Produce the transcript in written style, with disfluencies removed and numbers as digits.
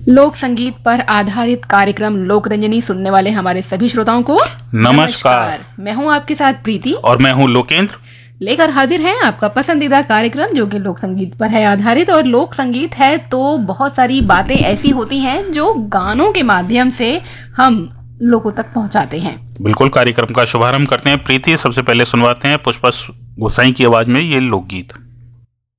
लोक संगीत पर आधारित कार्यक्रम लोकरंजनी सुनने वाले हमारे सभी श्रोताओं को नमस्कार। मैं हूं आपके साथ प्रीति और मैं हूं लोकेंद्र। लेकर हाजिर हैं आपका पसंदीदा कार्यक्रम जो कि लोक संगीत पर है आधारित। और लोक संगीत है तो बहुत सारी बातें ऐसी होती हैं जो गानों के माध्यम से हम लोगों तक पहुंचाते हैं। बिल्कुल, कार्यक्रम का शुभारंभ करते हैं। प्रीति, सबसे पहले सुनवाते हैं पुष्पा गोसाई की आवाज में ये लोकगीत।